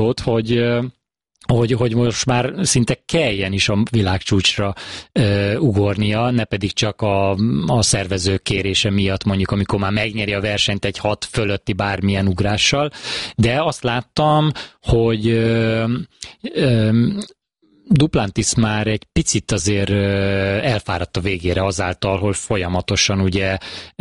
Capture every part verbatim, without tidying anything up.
hogy Hogy, hogy most már szinte kelljen is a világcsúcsra ö, ugornia, ne pedig csak a, a szervezők kérése miatt, mondjuk amikor már megnyeri a versenyt egy hat fölötti bármilyen ugrással, de azt láttam, hogy ö, ö, Duplantis már egy picit azért elfáradt a végére azáltal, hogy folyamatosan ugye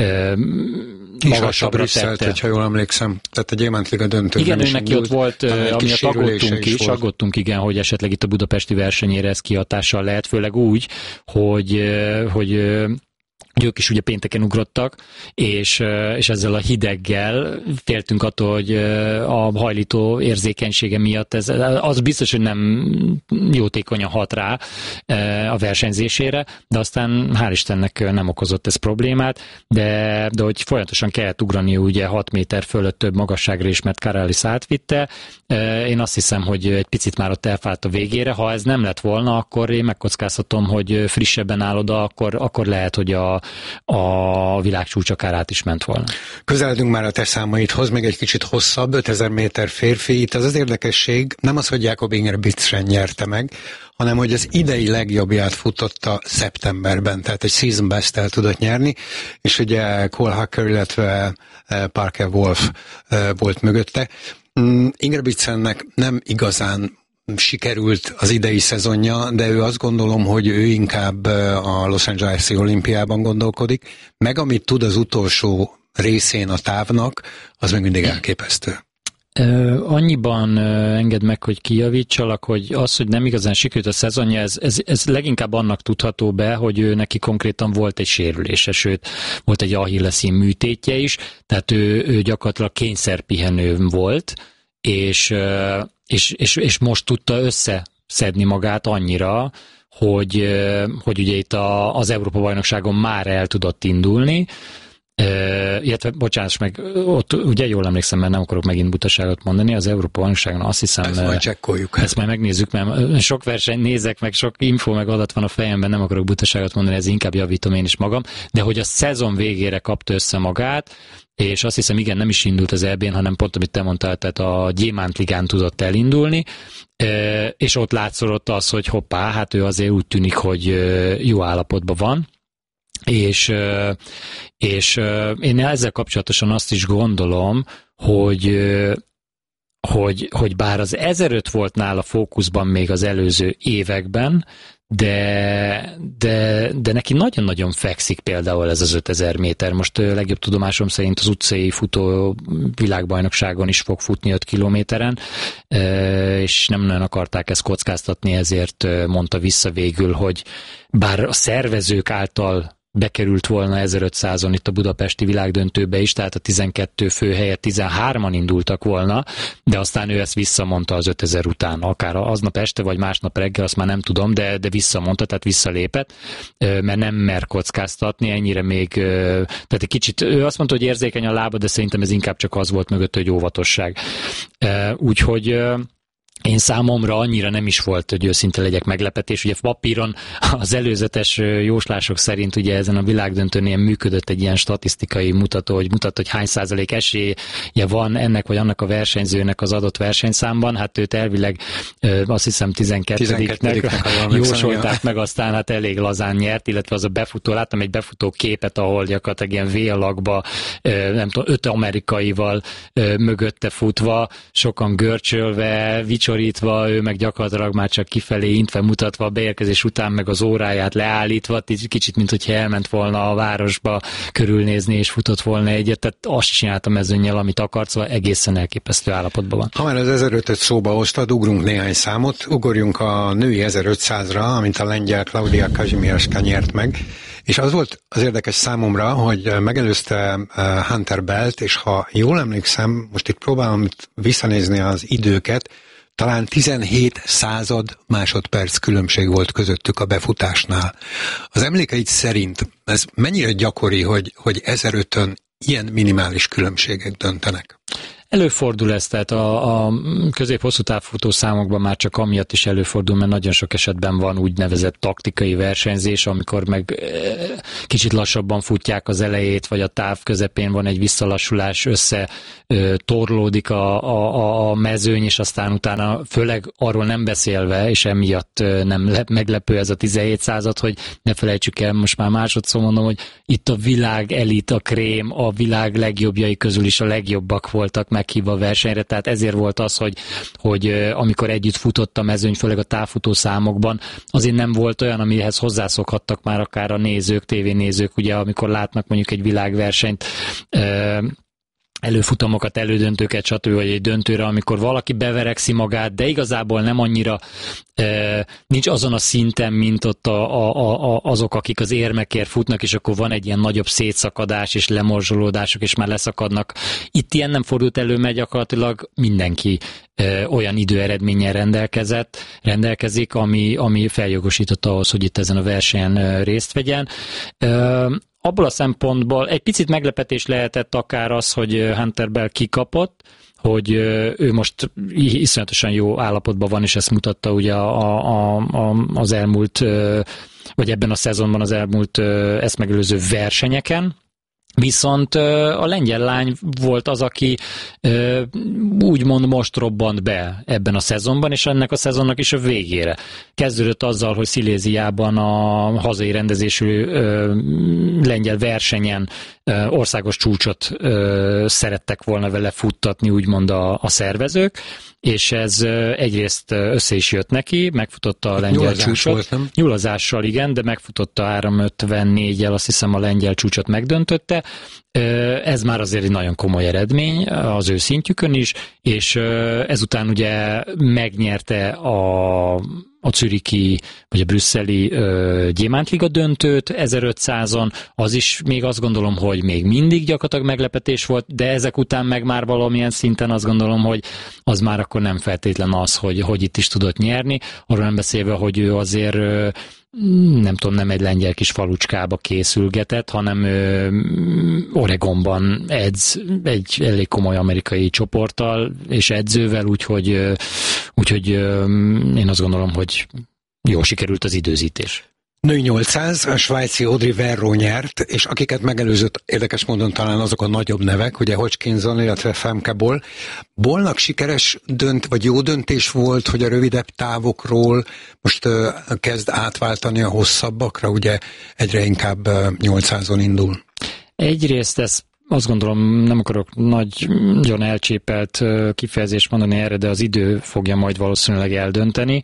magasabbra tette. Hogyha jól emlékszem. Tehát a Gyémántliga döntőben igen, is ő neki ott volt, amiatt aggódtunk is, is aggódtunk igen, hogy esetleg itt a budapesti versenyére ez kihatással lehet, főleg úgy, hogy, hogy ők is ugye pénteken ugrottak, és, és ezzel a hideggel féltünk attól, hogy a hajlító érzékenysége miatt ez, az biztos, hogy nem jótékonyan hat rá a versenyzésére, de aztán hál' Istennek nem okozott ez problémát, de, de hogy folyamatosan kellett ugrani ugye hat méter fölött több magasságra is, mert Karelis átvitte. Én azt hiszem, hogy egy picit már ott elfáradt a végére. Ha ez nem lett volna, akkor én megkockáztatom, hogy frissebben áll oda, akkor, akkor lehet, hogy a a világcsúcs akár át is ment volna. Közeledünk már a te számaidhoz, még egy kicsit hosszabb, ötezer méter férfi. Itt az az érdekesség, nem az, hogy Jakob Ingebrigtsen nyerte meg, hanem hogy az idei legjobbját futotta szeptemberben, tehát egy season best-tel tudott nyerni, és ugye Cole Hacker, illetve Parker Wolf volt mögötte. Ingebrigtsennek nem igazán sikerült az idei szezonja, de ő azt gondolom, hogy ő inkább a Los Angeles-i olimpiában gondolkodik, meg amit tud az utolsó részén a távnak, az meg mindig elképesztő. Annyiban engedd meg, hogy kijavítsalak, hogy az, hogy nem igazán sikerült a szezonja, ez, ez, ez leginkább annak tudható be, hogy ő neki konkrétan volt egy sérülése, sőt, volt egy achilleszín műtétje is, tehát ő, ő gyakorlatilag kényszerpihenő volt, és És, és, és most tudta összeszedni magát annyira, hogy, hogy ugye itt a, az Európa-bajnokságon már el tudott indulni, Uh, illetve, bocsánat, meg ott ugye jól emlékszem, mert nem akarok megint butaságot mondani, az Európa-bajnokságon azt hiszem... Ezt majd csekkoljuk. Ezt majd megnézzük, mert sok verseny nézek, meg sok info, meg adat van a fejemben, nem akarok butaságot mondani, ez inkább javítom én is magam, de hogy a szezon végére kapta össze magát, és azt hiszem, igen, nem is indult az é bén, hanem pont, amit te mondtál, tehát a Gyémántligán tudott elindulni, és ott látszott az, hogy hoppá, hát ő azért úgy tűnik, hogy jó állapotban van, és, és én ezzel kapcsolatosan azt is gondolom, hogy, hogy, hogy bár az ezeröt volt nála fókuszban még az előző években, de, de, de neki nagyon-nagyon fekszik például ez az ötezer méter. Most legjobb tudomásom szerint az utcai futó világbajnokságon is fog futni öt kilométeren, és nem nagyon akarták ezt kockáztatni, ezért mondta vissza végül, hogy bár a szervezők által bekerült volna ezerötszázon itt a budapesti világdöntőbe is, tehát a tizenkettő fő helyett tizenhárman indultak volna, de aztán ő ezt visszamondta az ötezer után, akár aznap este, vagy másnap reggel, azt már nem tudom, de, de visszamondta, tehát visszalépett, mert nem mer kockáztatni, ennyire még, tehát egy kicsit, ő azt mondta, hogy érzékeny a lába, de szerintem ez inkább csak az volt mögött, hogy óvatosság. Úgyhogy én számomra annyira nem is volt, hogy őszinte legyek, meglepetés. Ugye papíron az előzetes jóslások szerint ugye ezen a világdöntőnél működött egy ilyen statisztikai mutató, hogy mutat, hogy hány százalék esélye van ennek vagy annak a versenyzőnek az adott versenyszámban. Hát őt elvileg azt hiszem tizenkettediknek jósolták meg, aztán hát elég lazán nyert, illetve az a befutó, láttam egy befutó képet, ahol gyakorlatilag ilyen V-alakba, nem tudom, öt amerikaival mögötte futva, sokan görcsölve, vicsorítva, ő meg gyakorlatilag már csak kifelé intve mutatva, a beérkezés után meg az óráját leállítva, kicsit, mint hogyha elment volna a városba körülnézni, és futott volna egyet, tehát azt csinált a mezőnnyel, amit akart, szóval egészen elképesztő állapotban van. Ha már az ezerötöt szóba hoztad, ugrunk néhány számot, ugorjunk a női ezerötszázra, amint a lengyel Klaudia Kazimierska nyert meg, és az volt az érdekes számomra, hogy megelőzte Hunter Belt, és ha jól emlékszem, most itt próbálom visszanézni az időket, talán tizenhét század másodperc különbség volt közöttük a befutásnál. Az emlékeid szerint ez mennyire gyakori, hogy, hogy ezerötön ilyen minimális különbségek döntenek? Előfordul ez, tehát a, a közép-hosszú távfutó számokban már csak amiatt is előfordul, mert nagyon sok esetben van úgynevezett taktikai versenyzés, amikor meg kicsit lassabban futják az elejét, vagy a táv közepén van egy visszalassulás, össze torlódik a, a, a mezőny, és aztán utána főleg arról nem beszélve, és emiatt nem meglepő ez a tizenhét század, hogy ne felejtsük el, most már másodszor mondom, hogy itt a világ elit, a krém, a világ legjobbjai közül is a legjobbak voltak meghívva a versenyre, tehát ezért volt az, hogy, hogy amikor együtt futott a mezőny, főleg a távfutó számokban, azért nem volt olyan, amihez hozzászokhattak már akár a nézők, tévénézők, ugye amikor látnak mondjuk egy világversenyt, előfutamokat, elődöntőket, stb. Vagy egy döntőre, amikor valaki beverekszi magát, de igazából nem annyira e, nincs azon a szinten, mint ott a, a, a, azok, akik az érmekért futnak, és akkor van egy ilyen nagyobb szétszakadás és lemorzsolódások, és már leszakadnak. Itt ilyen nem fordult elő, mert gyakorlatilag mindenki e, olyan időeredménnyel rendelkezett, rendelkezik, ami, ami feljogosított ahhoz, hogy itt ezen a versenyen részt vegyen. E, Abból a szempontból egy picit meglepetés lehetett akár az, hogy Hunter Bell kikapott, hogy ő most iszonyatosan jó állapotban van, és ezt mutatta ugye a, a, a, az elmúlt, vagy ebben a szezonban az elmúlt ezt megelőző versenyeken. Viszont a lengyel lány volt az, aki úgymond most robbant be ebben a szezonban, és ennek a szezonnak is a végére. Kezdődött azzal, hogy Sziléziában a hazai rendezésű lengyel versenyen országos csúcsot szerettek volna vele futtatni, úgymond a, a szervezők, és ez egyrészt össze is jött neki, megfutotta a lengyel Nyulazás csúcsot. Volt, nem? Nyulazással, igen, de megfutotta három ötvennégyel, azt hiszem a lengyel csúcsot megdöntötte. Ez már azért egy nagyon komoly eredmény az ő szintjükön is, és ezután ugye megnyerte a, a zürichi, vagy a brüsszeli gyémántliga döntőt ezerötszázon, az is még azt gondolom, hogy még mindig gyakorlatilag meglepetés volt, de ezek után meg már valamilyen szinten azt gondolom, hogy az már akkor nem feltétlen az, hogy, hogy itt is tudott nyerni, arról nem beszélve, hogy ő azért nem tudom, nem egy lengyel kis falucskába készülgetett, hanem ö, Oregonban edz egy elég komoly amerikai csoporttal és edzővel, úgyhogy, ö, úgyhogy ö, én azt gondolom, hogy jól sikerült az időzítés. Női nyolcszáz, a svájci Audrey Verro nyert, és akiket megelőzött, érdekes módon talán azok a nagyobb nevek, ugye Hodgkinson, illetve Femke Bol. Bolnak sikeres dönt, vagy jó döntés volt, hogy a rövidebb távokról most uh, kezd átváltani a hosszabbakra, ugye egyre inkább uh, nyolcszázon indul. Egyrészt ez azt gondolom, nem akarok nagyon elcsépelt kifejezést mondani erre, de az idő fogja majd valószínűleg eldönteni.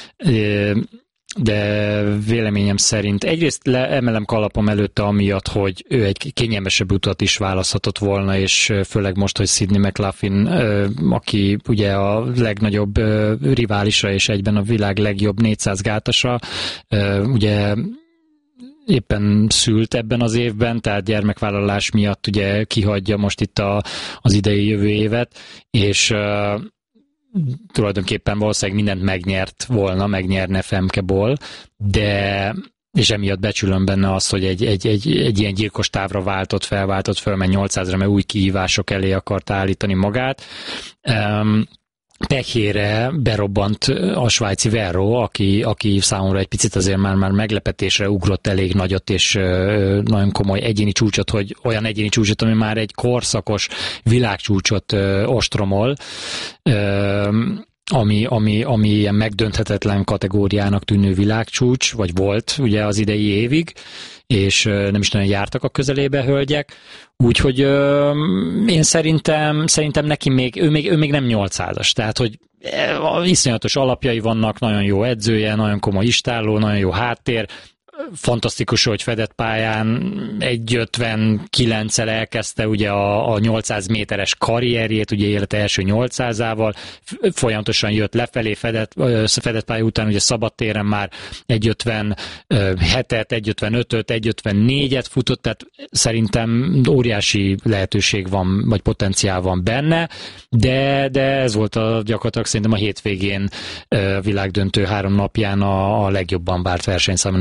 De véleményem szerint egyrészt emelem kalapom előtte amiatt, hogy ő egy kényelmesebb utat is választhatott volna, és főleg most, hogy Sydney McLaughlin, aki ugye a legnagyobb riválisa és egyben a világ legjobb négyszáz gátasa, ugye éppen szült ebben az évben, tehát gyermekvállalás miatt ugye kihagyja most itt a, az idei jövő évet, és tulajdonképpen valószínűleg mindent megnyert volna, megnyerne Femke Bol, de és emiatt becsülöm benne azt, hogy egy, egy, egy, egy ilyen gyilkos távra váltott fel, váltott fel, mert nyolcszázra, mert új kihívások elé akart állítani magát. Um, Pekére berobbant a svájci Verro, aki, aki számomra egy picit azért már, már meglepetésre ugrott elég nagyot, és ö, nagyon komoly egyéni csúcsot, hogy olyan egyéni csúcsot, ami már egy korszakos világcsúcsot ö, ostromol, ö, ami, ami, ami ilyen megdönthetetlen kategóriának tűnő világcsúcs, vagy volt ugye az idei évig, és nem is nagyon jártak a közelébe hölgyek, úgyhogy én szerintem, szerintem neki még, ő még, ő még nem nyolcszázas, tehát hogy iszonyatos alapjai vannak, nagyon jó edzője, nagyon komoly istálló, nagyon jó háttér, fantasztikus, hogy fedett pályán egy ötvenkilenccel elkezdte ugye a, a nyolcszáz méteres karrierjét, ugye élete első nyolcszázával, folyamatosan jött lefelé fedett, fedett pálya után, ugye szabadtéren már egy ötvenhetet, egy ötvenötöt, egy ötvennégyet futott, tehát szerintem óriási lehetőség van, vagy potenciál van benne, de, de ez volt a, gyakorlatilag szerintem a hétvégén világdöntő három napján a, a legjobban várt versenyszám a női nyolcszáz.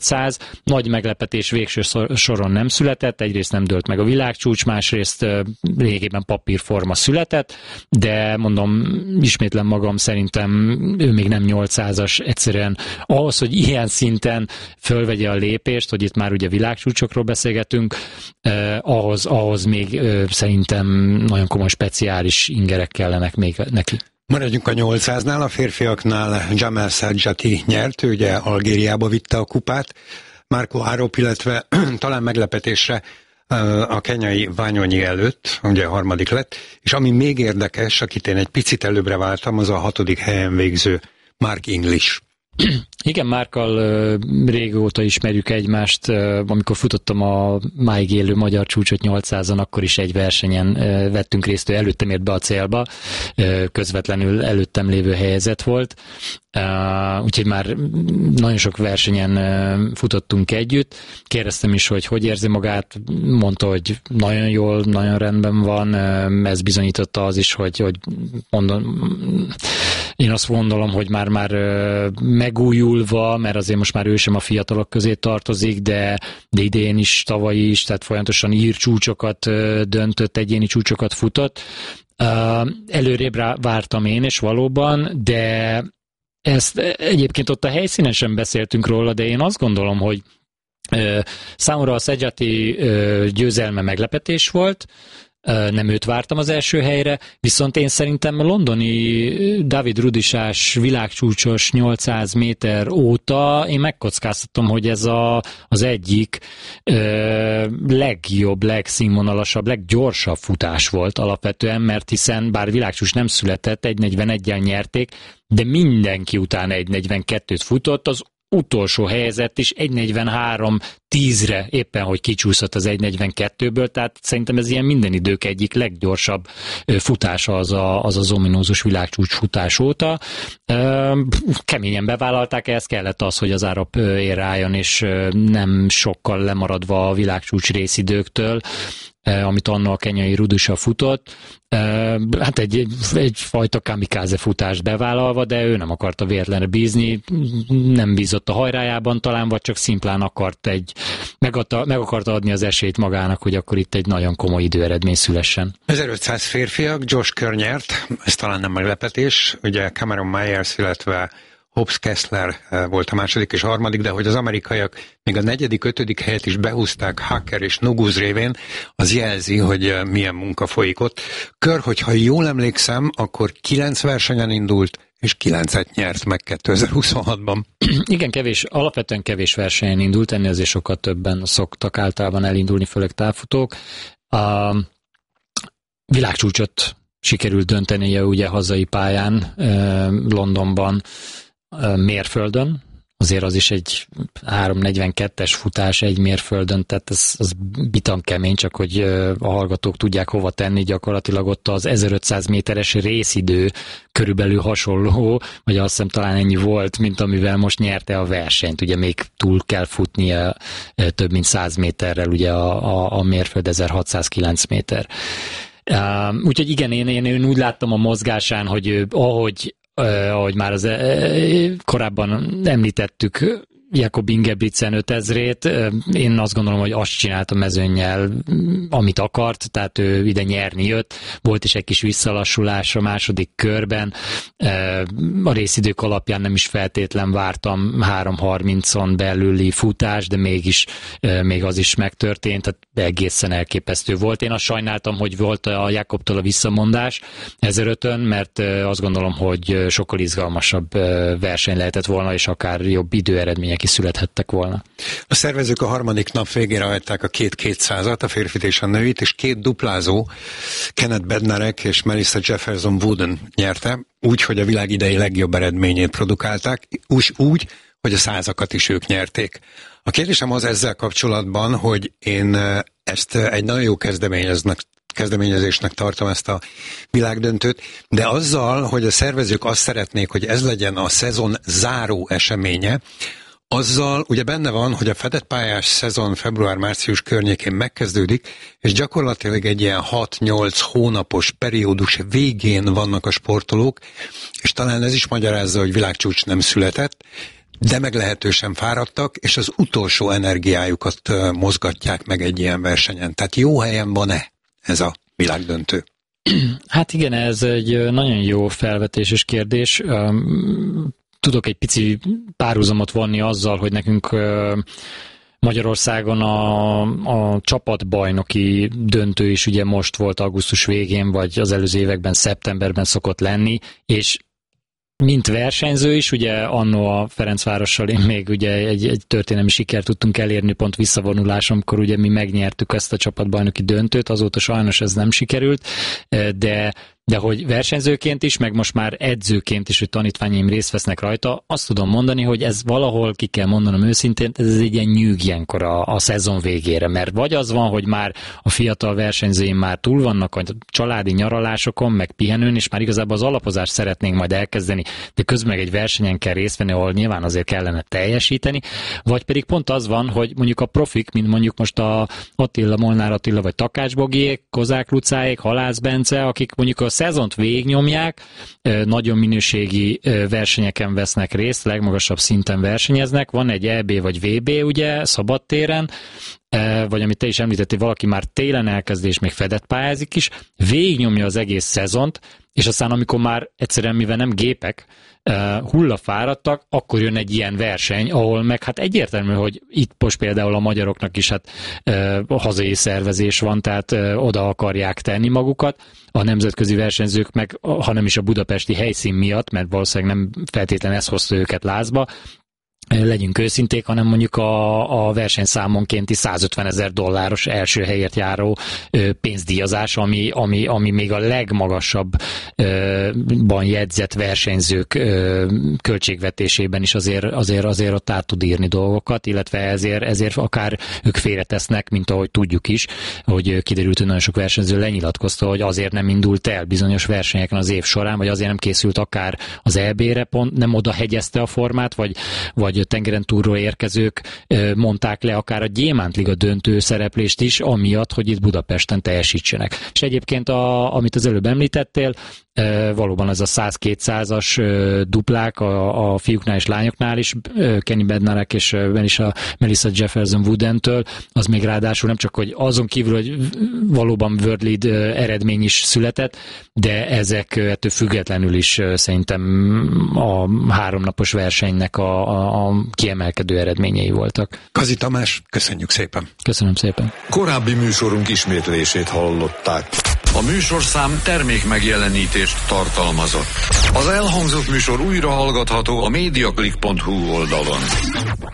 nyolcszáz, nagy meglepetés végső soron nem született, egyrészt nem dőlt meg a világcsúcs, másrészt régében papírforma született, de mondom, ismétlen magam, szerintem ő még nem nyolcszázas, egyszerűen ahhoz, hogy ilyen szinten fölvegye a lépést, hogy itt már ugye világcsúcsokról beszélgetünk, eh, ahhoz, ahhoz még eh, szerintem nagyon komoly speciális ingerek kellenek még neki. Maradjunk a nyolcszáznál, a férfiaknál Jamel Sajjati nyert, ő ugye Algériába vitte a kupát, Marco Arop, illetve talán meglepetésre a kenyai Wanyonyi előtt, ugye a harmadik lett, és ami még érdekes, akit én egy picit előbbre váltam, az a hatodik helyen végző Mark English. Igen, Márkkal régóta ismerjük egymást, amikor futottam a máig élő magyar csúcsot nyolcszázan, akkor is egy versenyen vettünk részt, ő előttem ért be a célba, közvetlenül előttem lévő helyzet volt, úgyhogy már nagyon sok versenyen futottunk együtt. Kérdeztem is, hogy hogy érzi magát, mondta, hogy nagyon jól, nagyon rendben van, ez bizonyította az is, hogy, hogy mondom, én azt gondolom, hogy már-már megújulva, mert azért most már ő sem a fiatalok közé tartozik, de, de idén is, tavaly is, tehát folyamatosan ír csúcsokat döntött, egyéni csúcsokat futott. Előrébb vártam én is valóban, de ezt egyébként ott a helyszínen sem beszéltünk róla, de én azt gondolom, hogy számomra a Sajjati győzelme meglepetés volt, nem őt vártam az első helyre, viszont én szerintem a londoni David Rudisás világcsúcsos nyolcszáz méter óta én megkockáztatom, hogy ez a, az egyik ö, legjobb, legszínvonalasabb, leggyorsabb futás volt alapvetően, mert hiszen bár világcsúcs nem született, egy negyveneggyel nyerték, de mindenki után egy negyvenkettőt futott, az utolsó helyzet is egy negyvenhárom tízre éppen, hogy kicsúszott az egy negyvenkettőből, tehát szerintem ez ilyen minden idők egyik leggyorsabb futása az a, az, az ominózus világcsúcs futás óta. Keményen bevállalták, ehhez kellett az, hogy az Arop érráljon, és nem sokkal lemaradva a világcsúcs részidőktől, amit annak a kenyai Rudisha futott, hát egy, egy, egyfajta kamikáze futást bevállalva, de ő nem akarta véletlenre bízni, nem bízott a hajrájában talán, vagy csak szimplán akart egy, megadta, meg akarta adni az esélyt magának, hogy akkor itt egy nagyon komoly időeredmény szülessen. ezerötszáz férfiak, Josh Kerr nyert, ez talán nem meglepetés, ugye Cameron Myers, illetve Hobbs Kessler volt a második és harmadik, de hogy az amerikaiak még a negyedik, ötödik helyet is behúzták Hacker és Nuguz révén, az jelzi, hogy milyen munka folyik ott. Kör, hogyha jól emlékszem, akkor kilenc versenyen indult, és kilencet nyert meg kétezer-huszonhatban. Igen, kevés, alapvetően kevés versenyen indult, ennél azért sokkal többen szoktak általában elindulni, főleg távfutók. A világcsúcsot sikerült döntenie ugye hazai pályán, Londonban, mérföldön, azért az is egy három negyvenkettes futás egy mérföldön, tehát ez, az bitan kemény, csak hogy a hallgatók tudják hova tenni, gyakorlatilag ott az ezerötszáz méteres részidő körülbelül hasonló, vagy azt hiszem talán ennyi volt, mint amivel most nyerte a versenyt, ugye még túl kell futnia több mint száz méterrel, ugye a, a, a mérföld ezerhatszázkilenc méter. Úgyhogy igen, én, én, én úgy láttam a mozgásán, hogy ahogy Uh, ahogy már az uh, korábban említettük, Jakob Ingebrigtsen ötezrét, uh, én azt gondolom, hogy azt csinálta mezőnnyel, amit akart, tehát ő ide nyerni jött, volt is egy kis visszalassulás a második körben, uh, a részidők alapján nem is feltétlen vártam három harmincon belüli futás, de mégis uh, még az is megtörtént, tehát egészen elképesztő volt. Én azt sajnáltam, hogy volt a Jakobtól a visszamondás ezerötön, mert uh, azt gondolom, hogy sokkal izgalmasabb uh, verseny lehetett volna, és akár jobb időeredmények is születhettek volna. A szervezők a harmadik nap végére hagyták a két kétszázat, a férfit és a nőit, és két duplázó, Kenneth Bednarek és Melissa Jefferson Wooden nyerte, úgy, hogy a világ idei legjobb eredményét produkálták, úgy, úgy, hogy a százakat is ők nyerték. A kérdésem az ezzel kapcsolatban, hogy én ezt egy nagyon jó kezdeményeznek kezdeményezésnek tartom ezt a világdöntőt, de azzal, hogy a szervezők azt szeretnék, hogy ez legyen a szezon záró eseménye, azzal ugye benne van, hogy a fedett pályás szezon február-március környékén megkezdődik, és gyakorlatilag egy ilyen hat-nyolc hónapos periódus végén vannak a sportolók, és talán ez is magyarázza, hogy világcsúcs nem született, de meglehetősen fáradtak, és az utolsó energiájukat mozgatják meg egy ilyen versenyen. Tehát jó helyen van-e ez a világdöntő? Hát igen, ez egy nagyon jó felvetés és kérdés. Tudok egy pici párhuzamot vonni azzal, hogy nekünk Magyarországon a, a csapatbajnoki döntő is ugye most volt augusztus végén, vagy az előző években szeptemberben szokott lenni, és mint versenyző is, ugye annó a Ferencvárossal én még ugye egy, egy történelmi sikert tudtunk elérni pont visszavonulásomkor, ugye mi megnyertük ezt a csapatbajnoki döntőt, azóta sajnos ez nem sikerült, de de hogy versenyzőként is, meg most már edzőként is, hogy tanítványaim részt vesznek rajta, azt tudom mondani, hogy ez valahol, ki kell mondanom őszintén, ez egy ilyen nyűg ilyenkor a, a szezon végére, mert vagy az van, hogy már a fiatal versenyzőim már túl vannak a családi nyaralásokon, meg pihenőn, és már igazából az alapozást szeretnénk majd elkezdeni, de közben meg egy versenyen kell részt venni, ahol nyilván azért kellene teljesíteni, vagy pedig pont az van, hogy mondjuk a profik, mint mondjuk most a Attila, Molnár Attila, vagy Takács Bogiék, Kozák Lucáék, Halász Bence, akik mondjuk a szezont végignyomják, nagyon minőségi versenyeken vesznek részt, legmagasabb szinten versenyeznek, van egy é bé vagy vé bé ugye szabadtéren, vagy amit te is említettél, valaki már télen elkezd és még fedett pályázik is, végignyomja az egész szezont, és aztán amikor már egyszerűen, mivel nem gépek, hullafáradtak, akkor jön egy ilyen verseny, ahol meg hát egyértelmű, hogy itt most például a magyaroknak is hát a hazai szervezés van, tehát oda akarják tenni magukat, a nemzetközi versenyzők meg, ha nem is a budapesti helyszín miatt, mert valószínűleg nem feltétlenül ez hozta őket lázba, legyünk őszinték, hanem mondjuk a, a versenyszámonkénti százötvenezer dolláros első helyért járó ö, pénzdíjazás, ami, ami, ami még a legmagasabbban jegyzett versenyzők ö, költségvetésében is azért, azért, azért ott át tud írni dolgokat, illetve ezért, ezért akár ők félretesznek, mint ahogy tudjuk is, hogy kiderült, hogy nagyon sok versenyző lenyilatkozta, hogy azért nem indult el bizonyos versenyeken az év során, vagy azért nem készült akár az é bé-re, pont nem oda hegyezte a formát, vagy, vagy tengeren túlról érkezők mondták le akár a Gyémántliga döntő szereplést is, amiatt, hogy itt Budapesten teljesítsenek. És egyébként, a, amit az előbb említettél, valóban ez a száz-kétszázas duplák a, a fiúknál és lányoknál is, Kenny Bednarek és Melissa, Melissa Jefferson Woodentől, az még ráadásul nem csak, hogy azon kívül, hogy valóban World Lead eredmény is született, de ezek ettől függetlenül is szerintem a háromnapos versenynek a, a, a kiemelkedő eredményei voltak. Kazi Tamás, köszönjük szépen! Köszönöm szépen! Korábbi műsorunk ismétlését hallották. A műsorszám termék megjelenítést tartalmazott. Az elhangzott műsor újra hallgatható a mediaclick pont hu oldalon.